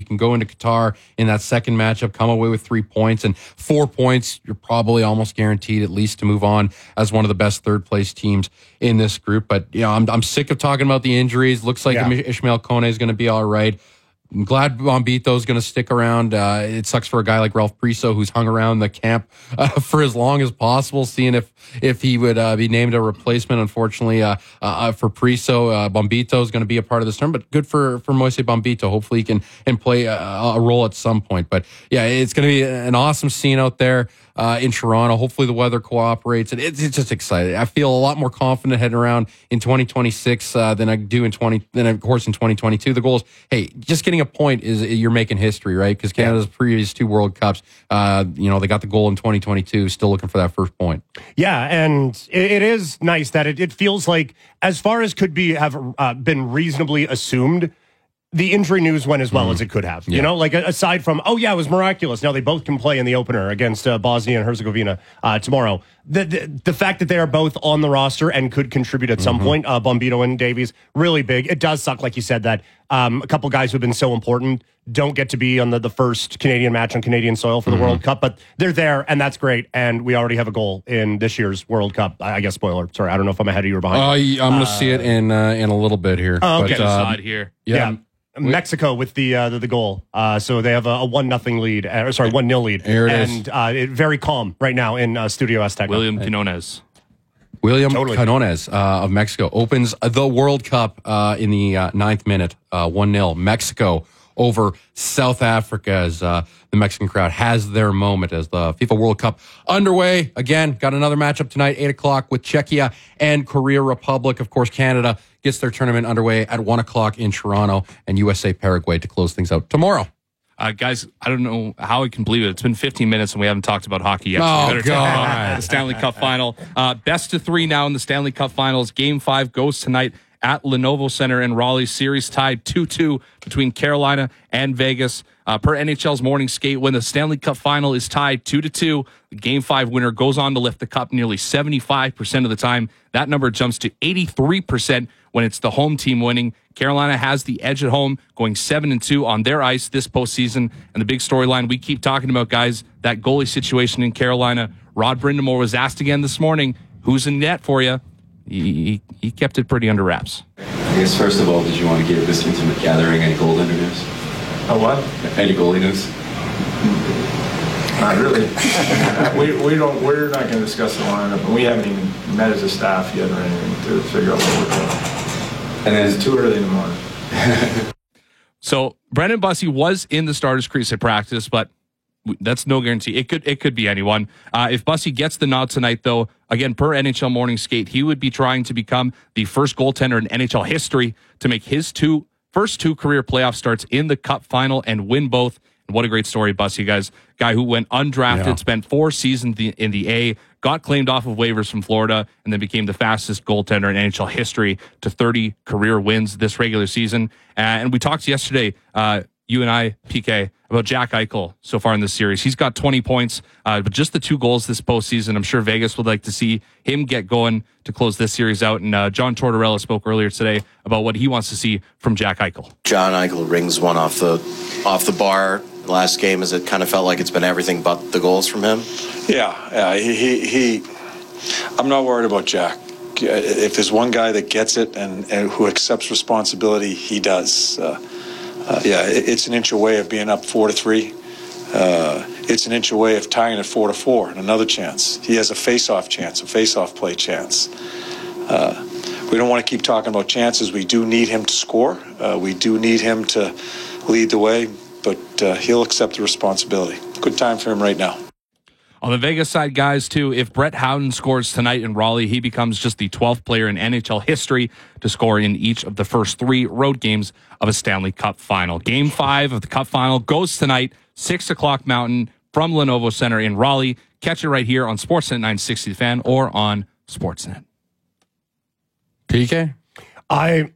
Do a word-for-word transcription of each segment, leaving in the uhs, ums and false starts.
can go into Qatar in that second matchup, come away with three points, and four points, you're probably almost guaranteed at least to move on as one of the best third-place teams in this group. But, you know, I'm, I'm sick of talking about the injuries. Looks like yeah. Ishmael Kone is going to be all right. I'm glad Bombito is going to stick around. Uh, it sucks for a guy like Ralph Priso, who's hung around the camp uh, for as long as possible, seeing if if he would uh, be named a replacement. Unfortunately, uh, uh, for Priso, uh, Bombito is going to be a part of this term, but good for for Moise Bombito. Hopefully, he can and play a, a role at some point. But yeah, it's going to be an awesome scene out there. Uh, in Toronto. Hopefully the weather cooperates. And it's, it's just exciting. I feel a lot more confident heading around in twenty twenty-six uh, than I do in twenty. Than of course in twenty twenty-two. The goal is, hey, just getting a point is you're making history, right? Because Canada's yeah. previous two World Cups, uh, you know, they got the goal in twenty twenty-two. Still looking for that first point. Yeah, and it, it is nice that it, it feels like, as far as could be have uh, been reasonably assumed, the injury news went as well mm. as it could have. Yeah. You know, like aside from, oh, yeah, it was miraculous. Now they both can play in the opener against uh, Bosnia and Herzegovina uh, tomorrow. The, the the fact that they are both on the roster and could contribute at some mm-hmm. point, uh, Bombito and Davies, really big. It does suck, like you said, that um, a couple guys who have been so important don't get to be on the, the first Canadian match on Canadian soil for the mm-hmm. World Cup, but they're there, and that's great. And we already have a goal in this year's World Cup. I guess spoiler. Sorry, I don't know if I'm ahead of you or behind. Uh, I'm going to uh, see it in uh, in a little bit here. Oh, okay. But, uh, side here. Yeah. yeah. Mexico with the uh, the, the goal, uh, so they have a, a one nothing lead. Uh, sorry, one nil lead. Here it and is. Uh, it, very calm right now in uh, Studio Azteca. William Quinones. William totally. Quinones uh, of Mexico opens the World Cup uh, in the uh, ninth minute, uh, one nil. Mexico over South Africa as uh, the Mexican crowd has their moment as the FIFA World Cup underway. Again, got another matchup tonight, eight o'clock with Czechia and Korea Republic. Of course, Canada gets their tournament underway at one o'clock in Toronto, and U S A Paraguay to close things out tomorrow. Uh, guys, I don't know how I can believe it. It's been fifteen minutes and we haven't talked about hockey yet. Oh, so we God. The Stanley Cup Final. Uh, best of three now in the Stanley Cup Finals. Game five goes tonight at Lenovo Center in Raleigh. Series tied two two between Carolina and Vegas. Uh, per N H L's morning skate, when the Stanley Cup Final is tied two to two, the Game five winner goes on to lift the cup nearly seventy-five percent of the time. That number jumps to eighty-three percent when it's the home team winning. Carolina has the edge at home, going seven and two on their ice this postseason. And the big storyline we keep talking about, guys, that goalie situation in Carolina. Rod Brindamore was asked again this morning, who's in net for you? He, he kept it pretty under wraps. I guess, first of all, did you want to give this intimate gathering any goaltender news? A what? Any goalie news? Not really. we, we don't, we're not going to discuss the lineup, and we haven't even met as a staff yet or anything to figure out what we're doing. And then it's too early in the morning. So Brendan Bussey was in the starters crease at practice, but that's no guarantee. It could it could be anyone. Uh, if Bussey gets the nod tonight, though, again, per N H L Morning Skate, he would be trying to become the first goaltender in N H L history to make his two first two career playoff starts in the Cup Final and win both. And what a great story, Bussey, guys. Guy who went undrafted, yeah. spent four seasons in the A, got claimed off of waivers from Florida, and then became the fastest goaltender in N H L history to thirty career wins this regular season. Uh, and we talked yesterday, uh, you and I, P K, about Jack Eichel so far in this series. He's got twenty points, uh, but just the two goals this postseason. I'm sure Vegas would like to see him get going to close this series out. And uh, John Tortorella spoke earlier today about what he wants to see from Jack Eichel. John Eichel rings one off the off the bar. Last game, as it kind of felt like it's been everything but the goals from him. Yeah, yeah. He, he, he I'm not worried about Jack. If there's one guy that gets it and, and who accepts responsibility, he does. Uh, uh, yeah, it, it's an inch away of being up four to three. Uh, it's an inch away of tying at four to four and another chance. He has a face-off chance, a face-off play chance. Uh, we don't want to keep talking about chances. We do need him to score. Uh, we do need him to lead the way. But uh, he'll accept the responsibility. Good time for him right now. On the Vegas side, guys, too, if Brett Howden scores tonight in Raleigh, he becomes just the twelfth player in N H L history to score in each of the first three road games of a Stanley Cup Final. Game five of the Cup Final goes tonight, six o'clock Mountain, from Lenovo Center in Raleigh. Catch it right here on Sportsnet nine sixty The Fan or on Sportsnet. P K? I...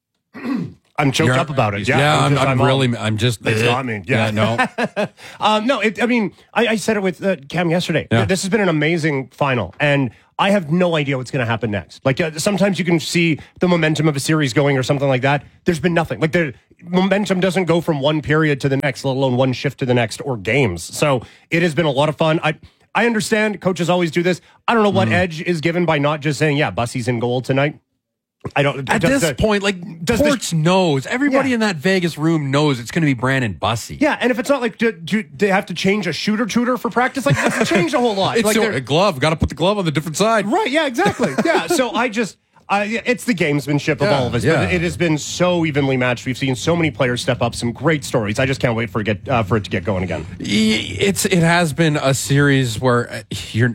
I'm choked You're, up about it. Yeah, yeah I'm, I'm, I'm, I'm really, I'm just. It's not me. Yeah, yeah no. um, no, it, I mean, I, I said it with uh, Cam yesterday. Yeah. This has been an amazing final, and I have no idea what's going to happen next. Like uh, sometimes you can see the momentum of a series going or something like that. There's been nothing. Like there, momentum doesn't go from one period to the next, let alone one shift to the next or games. So it has been a lot of fun. I I understand coaches always do this. I don't know what mm. edge is given by not just saying, yeah, Bussy's in goal tonight. I don't. At this the, point, like, does Torts the, knows. Everybody yeah. in that Vegas room knows it's going to be Brandon Bussy. Yeah, and if it's not like, do, do they have to change a shooter tutor for practice? Like, it doesn't change a whole lot. It's like so, a glove. Got to put the glove on the different side. Right, yeah, exactly. Yeah, so I just, uh, it's the gamesmanship of yeah, all of us. Yeah. But it has been so evenly matched. We've seen so many players step up, some great stories. I just can't wait for it, get, uh, for it to get going again. It's It has been a series where you're...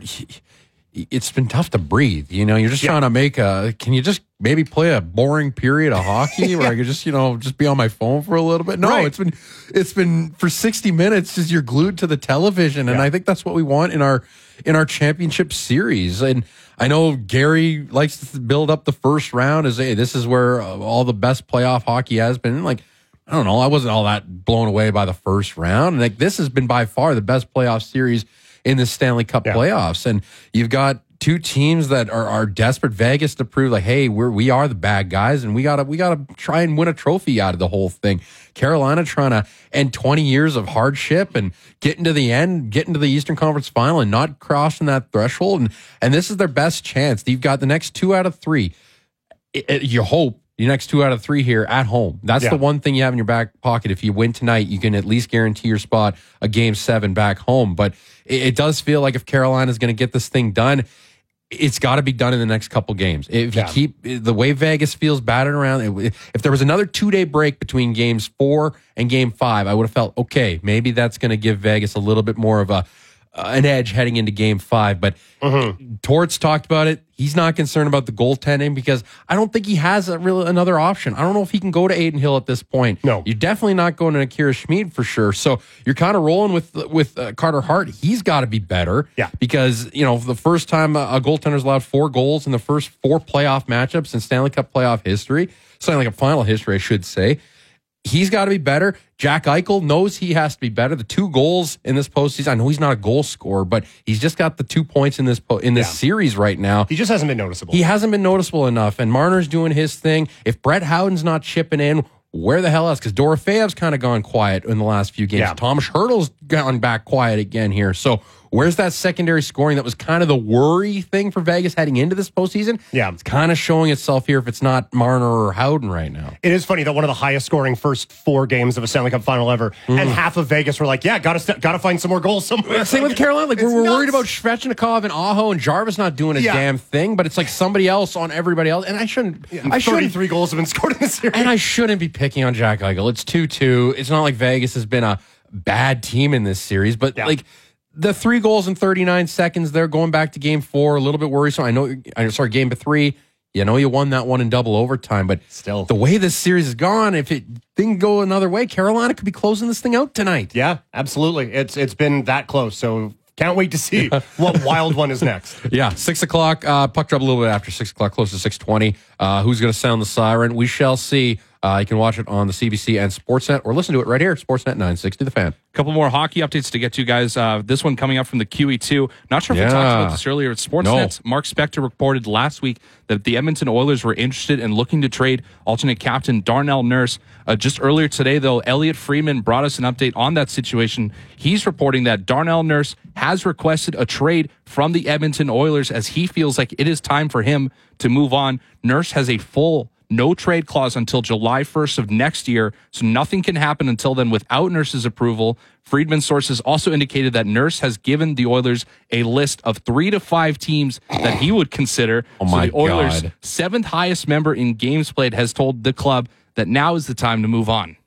It's been tough to breathe. You know, you're just yeah. trying to make a, can you just maybe play a boring period of hockey where yeah. I could just, you know, just be on my phone for a little bit? No, right. it's been, it's been for sixty minutes, just you're glued to the television. And yeah. I think that's what we want in our, in our championship series. And I know Gary likes to build up the first round as, hey, this is where all the best playoff hockey has been. And like, I don't know, I wasn't all that blown away by the first round. And like, this has been by far the best playoff series in the Stanley Cup yeah. playoffs. And you've got two teams that are, are desperate. Vegas to prove like, hey, we're, we are the bad guys and we gotta, we gotta try and win a trophy out of the whole thing. Carolina trying to end twenty years of hardship and getting to the end, getting to the Eastern Conference final and not crossing that threshold. And, and this is their best chance. You've got the next two out of three. It, it, you hope the next two out of three here at home. That's yeah. the one thing you have in your back pocket. If you win tonight, you can at least guarantee your spot a game seven back home. But it, it does feel like if Carolina is going to get this thing done, it's got to be done in the next couple games. If you yeah. keep the way Vegas feels battered around, if there was another two day break between games four and game five, I would have felt, okay, maybe that's going to give Vegas a little bit more of a Uh, an edge heading into game five. But mm-hmm. Torts talked about it. He's not concerned about the goaltending because I don't think he has a real another option. I don't know if he can go to Aiden Hill at this point. No. You're definitely not going to Akira Schmid for sure. So you're kind of rolling with with uh, Carter Hart. He's got to be better. Yeah. Because, you know, the first time a, a goaltender's allowed four goals in the first four playoff matchups in Stanley Cup playoff history, Stanley Cup final history, I should say. He's got to be better. Jack Eichel knows he has to be better. The two goals in this postseason, I know he's not a goal scorer, but he's just got the two points in this po- in this yeah. series right now. He just hasn't been noticeable. He hasn't been noticeable enough, and Marner's doing his thing. If Brett Howden's not chipping in, where the hell else? Because Dorofeyev's kind of gone quiet in the last few games. Yeah. Thomas Hertl's gone back quiet again here. So where's that secondary scoring that was kind of the worry thing for Vegas heading into this postseason? Yeah. It's kind of showing itself here if it's not Marner or Howden right now. It is funny that one of the highest scoring first four games of a Stanley Cup final ever, mm. and half of Vegas were like, yeah, gotta st- gotta find some more goals somewhere. Same with Carolina. Like, we're, we're worried about Svechnikov and Aho and Jarvis not doing a yeah. damn thing, but it's like somebody else on everybody else. And I shouldn't. Yeah, I shouldn't. thirty-three goals have been scored in this series. And I shouldn't be picking on Jack Eichel. It's two two. It's not like Vegas has been a bad team in this series, but yeah. like, the three goals in thirty-nine seconds, they're going back to game four, a little bit worrisome. I know, I'm sorry, game three, you know, you won that one in double overtime, but still, the way this series has gone, if it didn't go another way, Carolina could be closing this thing out tonight. Yeah, absolutely. It's It's been that close, so can't wait to see what wild one is next. Yeah, six o'clock, uh, puck drop a little bit after six o'clock, close to six twenty. Uh, who's going to sound the siren? We shall see. Uh, you can watch it on the C B C and Sportsnet, or listen to it right here, Sportsnet nine sixty, The Fan. A couple more hockey updates to get to, guys. Uh, this one coming up from the Q E two. Not sure if yeah. we talked about this earlier. At Sportsnet, no. Mark Spector reported last week that the Edmonton Oilers were interested in looking to trade alternate captain Darnell Nurse. Uh, just earlier today, though, Elliot Friedman brought us an update on that situation. He's reporting that Darnell Nurse has requested a trade from the Edmonton Oilers as he feels like it is time for him to move on. Nurse has a full no trade clause until July first of next year, so nothing can happen until then without Nurse's approval. Friedman sources also indicated that Nurse has given the Oilers a list of three to five teams that he would consider. Oh my so the Oilers' God. seventh highest member in games played has told the club that now is the time to move on.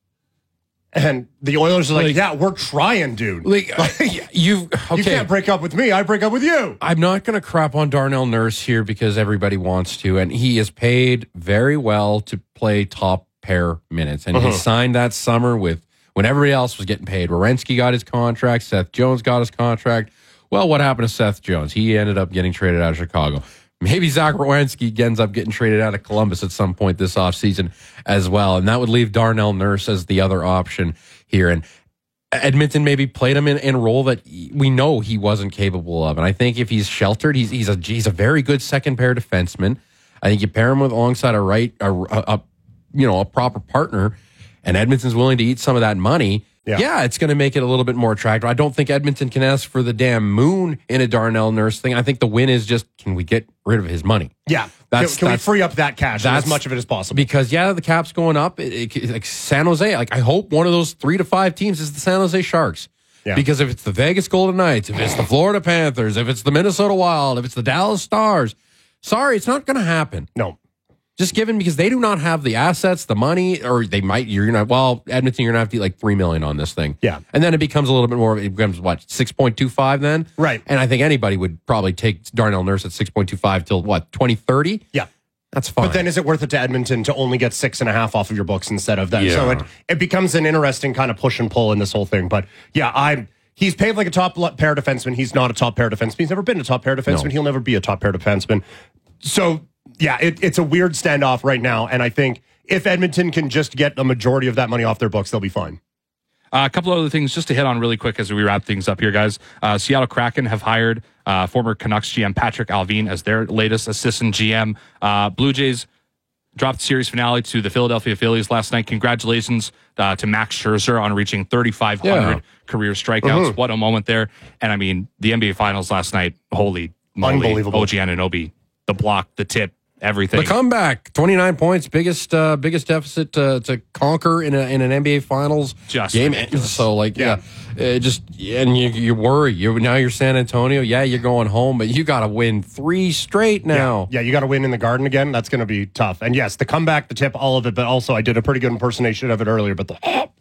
And the Oilers are like, like yeah, we're trying, dude. Like, you okay. You can't break up with me. I break up with you. I'm not going to crap on Darnell Nurse here because everybody wants to, and he is paid very well to play top pair minutes. And uh-huh. he signed that summer with when everybody else was getting paid. Werenski got his contract. Seth Jones got his contract. Well, what happened to Seth Jones? He ended up getting traded out of Chicago. Maybe Zach Werenski ends up getting traded out of Columbus at some point this offseason as well. And that would leave Darnell Nurse as the other option here. And Edmonton maybe played him in, in a role that we know he wasn't capable of. And I think if he's sheltered, he's he's a he's a very good second pair defenseman. I think you pair him with alongside a right a, a, a you know a proper partner, and Edmonton's willing to eat some of that money, Yeah. yeah, it's going to make it a little bit more attractive. I don't think Edmonton can ask for the damn moon in a Darnell Nurse thing. I think the win is just, can we get rid of his money? Yeah. That's, can can we that's, free up that cash, that's, as much of it as possible? Because, yeah, the cap's going up. It, it, like San Jose, like I hope one of those three to five teams is the San Jose Sharks. Yeah. Because if it's the Vegas Golden Knights, if it's the Florida Panthers, if it's the Minnesota Wild, if it's the Dallas Stars, sorry, it's not going to happen. No. Just given because they do not have the assets, the money, or they might, you're going to, well, Edmonton, you're going to have to eat like three million on this thing. Yeah. And then it becomes a little bit more, it becomes what, six point two five then? Right. And I think anybody would probably take Darnell Nurse at six point two five till what, twenty thirty? Yeah. That's fine. But then is it worth it to Edmonton to only get six and a half off of your books instead of that? Yeah. So it, it becomes an interesting kind of push and pull in this whole thing. But yeah, I he's paid like a top pair defenseman. He's not a top pair defenseman. He's never been a top pair defenseman. No. He'll never be a top pair defenseman. So yeah, it, it's a weird standoff right now. And I think if Edmonton can just get a majority of that money off their books, they'll be fine. Uh, a couple of other things just to hit on really quick as we wrap things up here, guys. Uh, Seattle Kraken have hired uh, former Canucks G M Patrick Alvin as their latest assistant G M. Uh, Blue Jays dropped the series finale to the Philadelphia Phillies last night. Congratulations uh, to Max Scherzer on reaching thirty-five hundred Yeah. career strikeouts. Mm-hmm. What a moment there. And I mean, the N B A Finals last night, holy moly. Unbelievable. O G Anunoby, the block, the tip, everything. The comeback, twenty-nine points, biggest uh, biggest deficit to, to conquer in a, in an N B A Finals Just game. ridiculous. So like, yeah, uh, just and you you worry. You now you're San Antonio. Yeah, you're going home, but you got to win three straight now. Yeah, you got to win in the Garden again. That's going to be tough. And yes, the comeback, the tip, all of it. But also, I did a pretty good impersonation of it earlier. But the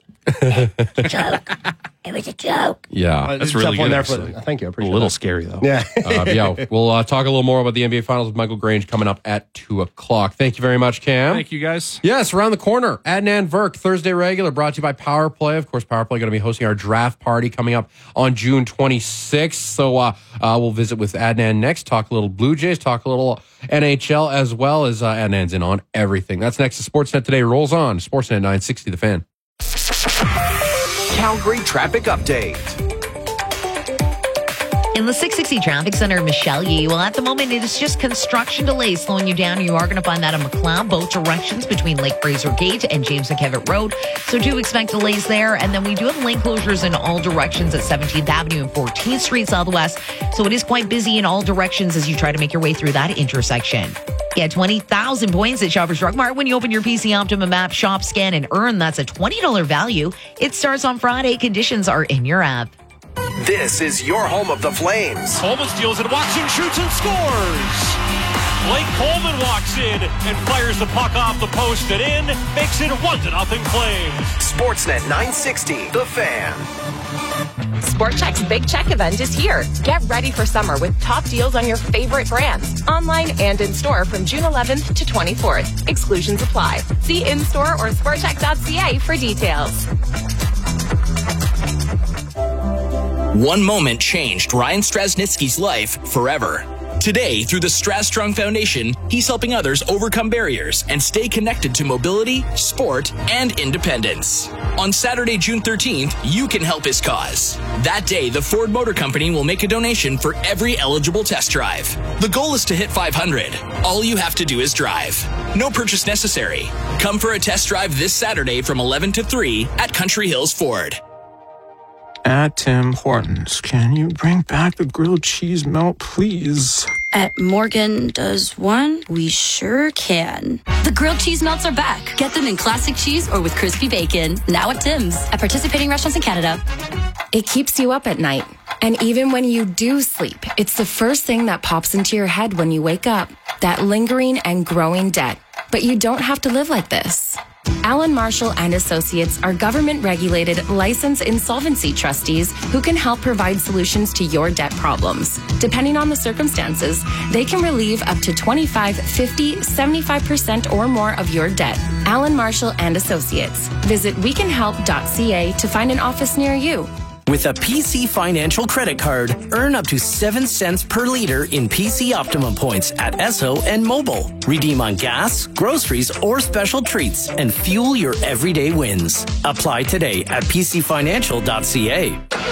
joke. It was a joke. Yeah, That's Tough really one good, there for- actually. thank you. I a appreciate little that. scary, though. Yeah. uh, yeah. We'll uh, talk a little more about the N B A Finals with Michael Grange coming up at two o'clock. Thank you very much, Cam. Thank you, guys. Yes, around the corner, Adnan Verk, Thursday regular, brought to you by Power Play. Of course, Power Play going to be hosting our draft party coming up on June twenty-sixth. So uh, uh, we'll visit with Adnan next, talk a little Blue Jays, talk a little N H L, as well as uh, Adnan's in on everything. That's next to Sportsnet Today rolls on. Sportsnet nine sixty, The Fan. Calgary traffic update. In the six sixty Traffic Center, Michelle Yee. Well, at the moment, it is just construction delays slowing you down. You are going to find that in McLeod, both directions between Lake Fraser Gate and James McKevitt Road. So do expect delays there. And then we do have lane closures in all directions at seventeenth Avenue and fourteenth Street Southwest. So it is quite busy in all directions as you try to make your way through that intersection. Get twenty thousand points at Shoppers Drug Mart when you open your P C Optimum app, shop, scan, and earn. That's a twenty dollars value. It starts on Friday. Conditions are in your app. This is your home of the Flames. Coleman steals it, walks in, shoots, and scores. Blake Coleman walks in and fires the puck off the post and in, makes it one to nothing Flames. Sportsnet nine sixty, The Fan. Sport Chek's Big Check event is here. Get ready for summer with top deals on your favorite brands, online and in store from June eleventh to twenty-fourth. Exclusions apply. See in-store or sport check dot c a for details. One moment changed Ryan Strasnitsky's life forever. Today, through the Strastrong Foundation, he's helping others overcome barriers and stay connected to mobility, sport, and independence. On Saturday, June thirteenth, you can help his cause. That day, the Ford Motor Company will make a donation for every eligible test drive. The goal is to hit five hundred. All you have to do is drive. No purchase necessary. Come for a test drive this Saturday from eleven to three at Country Hills Ford. At Tim Hortons, can you bring back the grilled cheese melt, please? At Morgan Does One, we sure can. The grilled cheese melts are back. Get them in classic cheese or with crispy bacon. Now at Tim's. At participating restaurants in Canada. It keeps you up at night. And even when you do sleep, it's the first thing that pops into your head when you wake up. That lingering and growing debt. But you don't have to live like this. Allen Marshall and Associates are government-regulated, licensed insolvency trustees who can help provide solutions to your debt problems. Depending on the circumstances, they can relieve up to twenty-five, fifty, seventy-five percent or more of your debt. Allen Marshall and Associates. Visit we can help dot c a to find an office near you. With a P C Financial credit card, earn up to seven cents per liter in P C Optimum points at Esso and Mobile. Redeem on gas, groceries, or special treats and fuel your everyday wins. Apply today at p c financial dot c a.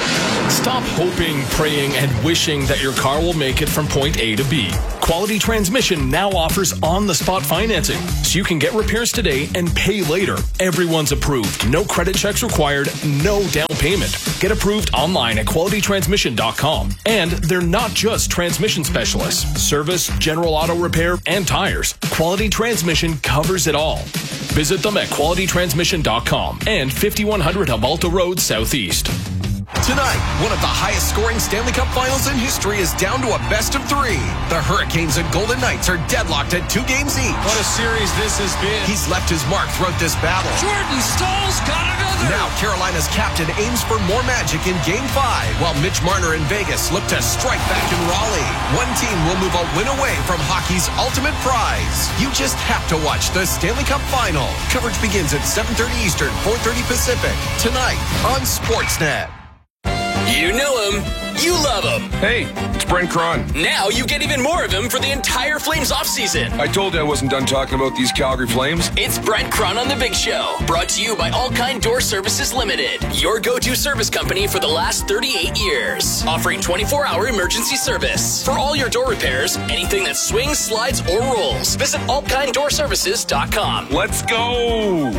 Stop hoping, praying, and wishing that your car will make it from point A to B. Quality Transmission now offers on-the-spot financing, so you can get repairs today and pay later. Everyone's approved. No credit checks required, no down payment. Get approved online at quality transmission dot com. And they're not just transmission specialists. Service, general auto repair, and tires. Quality Transmission covers it all. Visit them at quality transmission dot com and fifty-one hundred Humalta Road Southeast. Tonight, one of the highest scoring Stanley Cup finals in history is down to a best of three. The Hurricanes and Golden Knights are deadlocked at two games each. What a series this has been. He's left his mark throughout this battle. Jordan Staal's got another. Now Carolina's captain aims for more magic in game five, while Mitch Marner in Vegas look to strike back in Raleigh. One team will move a win away from hockey's ultimate prize. You just have to watch the Stanley Cup final. Coverage begins at seven thirty Eastern, four thirty Pacific, tonight on Sportsnet. You know him. You love him. Hey, it's Brent Cron. Now you get even more of him for the entire Flames offseason. I told you I wasn't done talking about these Calgary Flames. It's Brent Cron on The Big Show. Brought to you by All Kind Door Services Limited. Your go-to service company for the last thirty-eight years. Offering twenty-four hour emergency service. For all your door repairs, anything that swings, slides, or rolls. Visit all kind door services dot com. Let's go.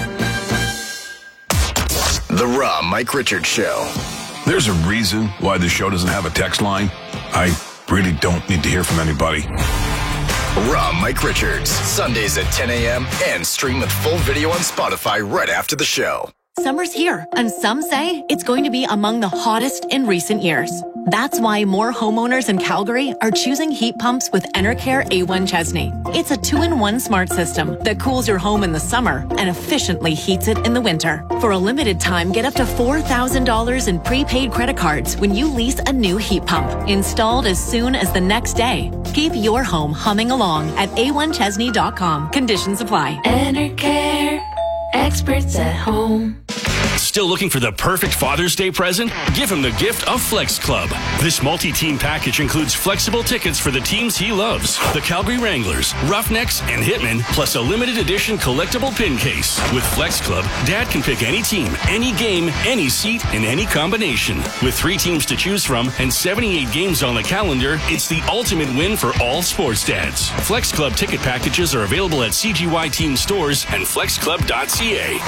The Raw Mike Richards Show. There's a reason why the show doesn't have a text line. I really don't need to hear from anybody. Raw Mike Richards, Sundays at ten a.m. and stream with full video on Spotify right after the show. Summer's here, and some say it's going to be among the hottest in recent years. That's why more homeowners in Calgary are choosing heat pumps with Enercare A one Chesney. It's a two-in-one smart system that cools your home in the summer and efficiently heats it in the winter. For a limited time, get up to four thousand dollars in prepaid credit cards when you lease a new heat pump, installed as soon as the next day. Keep your home humming along at A one Chesney dot com. Conditions apply. Enercare, experts at home. Still looking for the perfect Father's Day present? Give him the gift of Flex Club. This multi-team package includes flexible tickets for the teams he loves. The Calgary Wranglers, Roughnecks, and Hitmen, plus a limited edition collectible pin case. With Flex Club, Dad can pick any team, any game, any seat, and any combination. With three teams to choose from and seventy-eight games on the calendar, it's the ultimate win for all sports dads. Flex Club ticket packages are available at C G Y Team stores and flex club dot c a.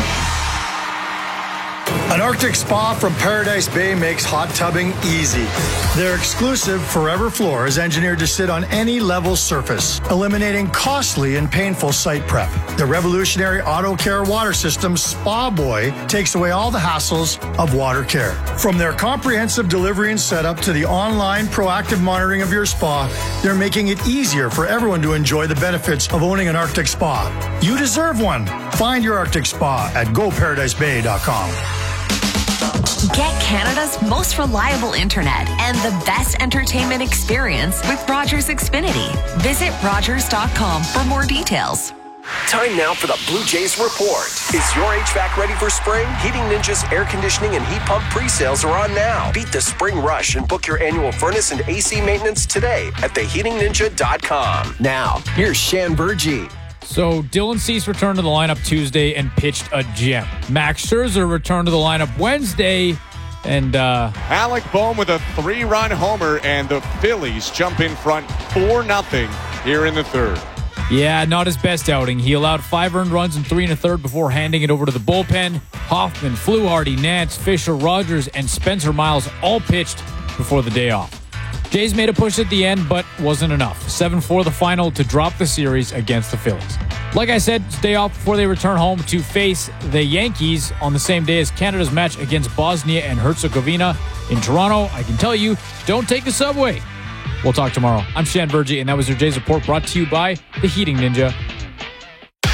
An Arctic spa from Paradise Bay makes hot tubbing easy. Their exclusive Forever Floor is engineered to sit on any level surface, eliminating costly and painful site prep. The revolutionary Auto Care water system, Spa Boy, takes away all the hassles of water care. From their comprehensive delivery and setup to the online proactive monitoring of your spa, they're making it easier for everyone to enjoy the benefits of owning an Arctic spa. You deserve one. Find your Arctic spa at go paradise bay dot com. Get Canada's most reliable internet and the best entertainment experience with Rogers Xfinity. Visit rogers dot com for more details. Time now for the Blue Jays Report. Is your H V A C ready for spring? Heating Ninja's air conditioning and heat pump pre-sales are on now. Beat the spring rush and book your annual furnace and A C maintenance today at the heating ninja dot com. Now, here's Shan Burgee. So Dylan Cease returned to the lineup Tuesday and pitched a gem. Max Scherzer returned to the lineup Wednesday, and uh, Alec Bohm with a three-run homer, and the Phillies jump in front four nothing here in the third. Yeah, not his best outing. He allowed five earned runs and three and a third before handing it over to the bullpen. Hoffman, Fluharty, Nance, Fisher, Rogers, and Spencer Miles all pitched before the day off. Jays made a push at the end, but wasn't enough. seven four the final to drop the series against the Phillies. Like I said, stay off before they return home to face the Yankees on the same day as Canada's match against Bosnia and Herzegovina in Toronto. I can tell you, don't take the subway. We'll talk tomorrow. I'm Shan Burgee, and that was your Jays Report brought to you by the Heating Ninja.